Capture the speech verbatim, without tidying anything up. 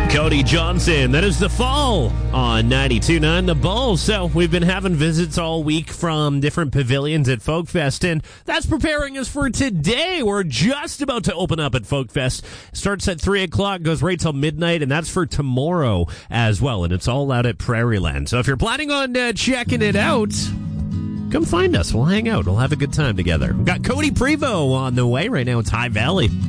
Cody Johnson. That is The Fall on ninety-two point nine The Bull. So we've been having visits all week from different pavilions at Folk Fest, and that's preparing us for today. We're just about to open up at Folk Fest. Starts at three o'clock, goes right till midnight, and that's for tomorrow as well, and it's all out at Prairieland. So if you're planning on uh, checking it out, come find us. We'll hang out. We'll have a good time together. We've got Cody Prevost on the way. Right now it's High Valley.